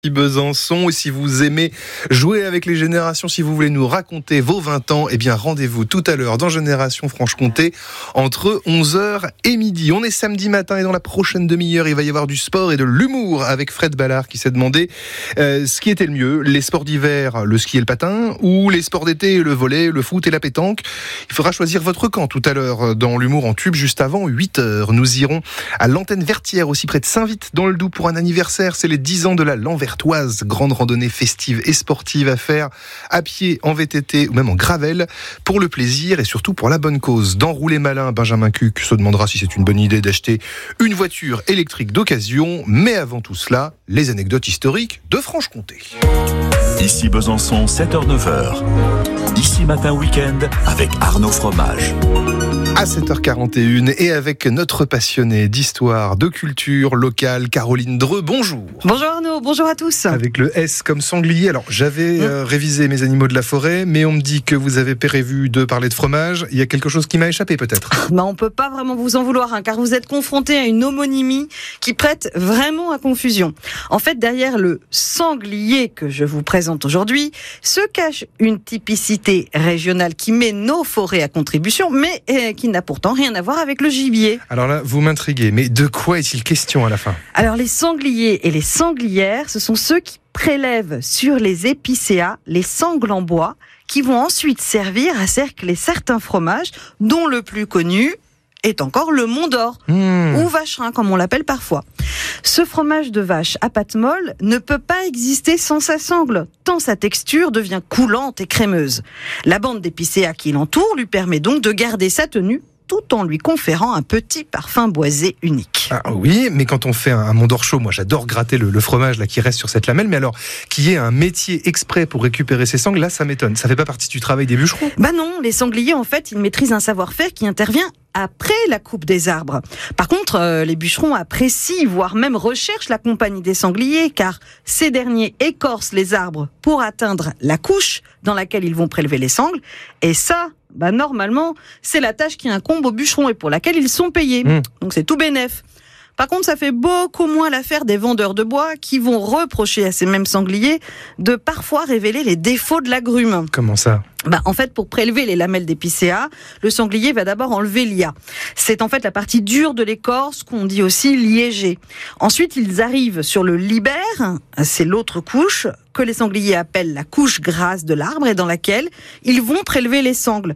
Besançon. Et si vous aimez jouer avec les générations, si vous voulez nous raconter vos 20 ans, eh bien rendez-vous tout à l'heure dans Génération Franche-Comté entre 11h et midi. On est samedi matin et dans la prochaine demi-heure, il va y avoir du sport et de l'humour avec Fred Ballard qui s'est demandé ce qui était le mieux, les sports d'hiver, le ski et le patin, ou les sports d'été, le volley, le foot et la pétanque. Il faudra choisir votre camp tout à l'heure dans l'humour en tube, juste avant 8h. Nous irons à l'antenne Vertière, aussi près de Saint-Vite, dans le Doubs, pour un anniversaire. C'est les 10 ans de la Lanvertoise, grande randonnée festive et sportive à faire à pied, en VTT ou même en gravel, pour le plaisir et surtout pour la bonne cause. Dans Rouler Malin, Benjamin Cuc se demandera si c'est une bonne idée d'acheter une voiture électrique d'occasion. Mais avant tout cela, les anecdotes historiques de Franche-Comté. Ici Besançon, 7h-9h. Ici Matin Week-end avec Arnaud Fromage. À 7h41 et avec notre passionnée d'histoire, de culture locale, Caroline Dreux. Bonjour. Bonjour Arnaud, bonjour à tous. Avec le S comme sanglier. Alors j'avais révisé mes animaux de la forêt, mais on me dit que vous avez prévu de parler de fromage. Il y a quelque chose qui m'a échappé peut-être. On peut pas vraiment vous en vouloir, car vous êtes confronté à une homonymie qui prête vraiment à confusion. En fait, derrière le sanglier que je vous présente aujourd'hui, se cache une typicité régionale qui met nos forêts à contribution, mais qui n'a pourtant rien à voir avec le gibier. Alors là, vous m'intriguez, mais de quoi est-il question à la fin ? Alors les sangliers et les sanglières, ce sont ceux qui prélèvent sur les épicéas les sangles en bois, qui vont ensuite servir à cercler certains fromages, dont le plus connu est encore le Mont d'Or, ou vacherin comme on l'appelle parfois. Ce fromage de vache à pâte molle ne peut pas exister sans sa sangle, tant sa texture devient coulante et crémeuse. La bande d'épicéas qui l'entoure lui permet donc de garder sa tenue, tout en lui conférant un petit parfum boisé unique. Ah oui, mais quand on fait un Mont d'Or chaud, moi j'adore gratter le fromage là qui reste sur cette lamelle, mais alors qu'il y ait un métier exprès pour récupérer ces sangles, là ça m'étonne. Ça fait pas partie du travail des bûcherons ? Non, les sangliers en fait, ils maîtrisent un savoir-faire qui intervient après la coupe des arbres. Par contre, les bûcherons apprécient, voire même recherchent la compagnie des sangliers, car ces derniers écorcent les arbres pour atteindre la couche dans laquelle ils vont prélever les sangles, et ça, normalement, c'est la tâche qui incombe aux bûcherons et pour laquelle ils sont payés. Donc c'est tout bénef. Par contre, ça fait beaucoup moins l'affaire des vendeurs de bois qui vont reprocher à ces mêmes sangliers de parfois révéler les défauts de l'agrume. Comment ça ? En fait, pour prélever les lamelles d'épicéas, le sanglier va d'abord enlever l'IA. C'est en fait la partie dure de l'écorce qu'on dit aussi liégé. Ensuite, ils arrivent sur le libère, c'est l'autre couche que les sangliers appellent la couche grasse de l'arbre et dans laquelle ils vont prélever les sangles.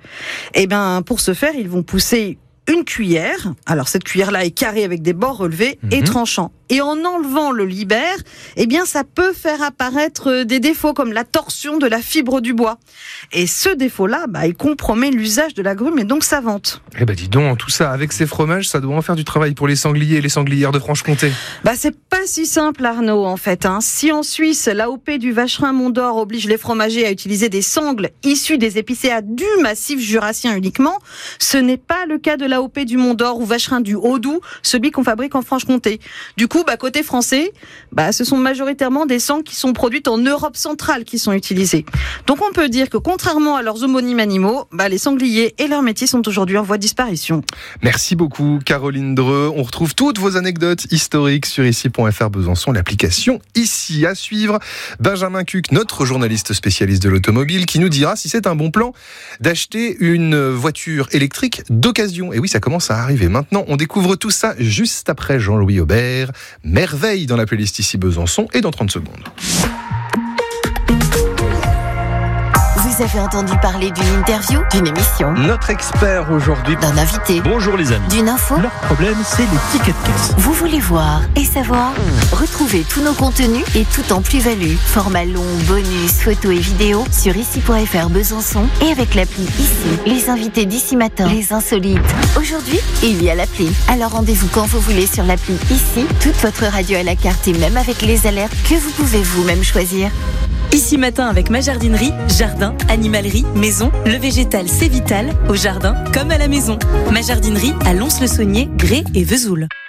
Pour ce faire, ils vont pousser une cuillère. Alors cette cuillère-là est carrée avec des bords relevés et tranchants. Et en enlevant le libère, ça peut faire apparaître des défauts comme la torsion de la fibre du bois. Et ce défaut-là, il compromet l'usage de l'agrume et donc sa vente. Dis donc, tout ça, avec ces fromages, ça doit en faire du travail pour les sangliers et les sanglières de Franche-Comté. C'est pas si simple, Arnaud, en fait. Si en Suisse, l'AOP du vacherin Mont d'Or oblige les fromagers à utiliser des sangles issues des épicéas du massif jurassien uniquement, ce n'est pas le cas de l'AOP du Mont d'Or ou vacherin du Haut-Doubs, celui qu'on fabrique en Franche-Comté. Du coup, côté français, ce sont majoritairement des sangles qui sont produites en Europe centrale qui sont utilisées. Donc on peut dire que contrairement à leurs homonymes animaux, les sangliers et leurs métiers sont aujourd'hui en voie de disparition. Merci beaucoup Caroline Dreux. On retrouve toutes vos anecdotes historiques sur ici.fr Besançon, l'application Ici. À suivre, Benjamin Cuc, notre journaliste spécialiste de l'automobile, qui nous dira si c'est un bon plan d'acheter une voiture électrique d'occasion. Et oui, ça commence à arriver. Maintenant, on découvre tout ça juste après Jean-Louis Aubert. Merveille dans la playlist Ici Besançon et dans 30 secondes. Vous avez entendu parler d'une interview, d'une émission, Notre expert aujourd'hui. d'un invité, Bonjour les amis. d'une info. Leur problème, c'est les tickets de caisse. Vous voulez voir et savoir? Retrouvez tous nos contenus et tout en plus-value. Format long, bonus, photos et vidéos sur ici.fr Besançon et avec l'appli Ici. Les invités d'ici matin, les insolites. Aujourd'hui, il y a l'appli. Alors rendez-vous quand vous voulez sur l'appli Ici, toute votre radio à la carte et même avec les alertes que vous pouvez vous-même choisir. Ici matin avec ma jardinerie, jardin, animalerie, maison, le végétal c'est vital, au jardin comme à la maison. Ma jardinerie à Lons-le-Saunier, Grès et Vesoul.